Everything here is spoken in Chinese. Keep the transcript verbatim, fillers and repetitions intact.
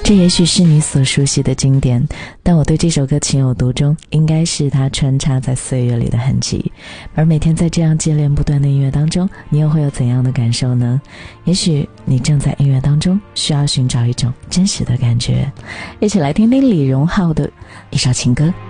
这也许是你所熟悉的经典，但我对这首歌情有独钟，应该是它穿插在岁月里的痕迹。而每天在这样接连不断的音乐当中，你又会有怎样的感受呢？也许你正在音乐当中需要寻找一种真实的感觉。一起来听听李荣浩的一首情歌。